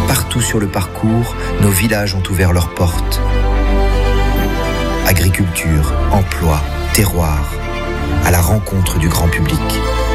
Partout sur le parcours, nos villages ont ouvert leurs portes. Agriculture, emploi, terroir, à la rencontre du grand public.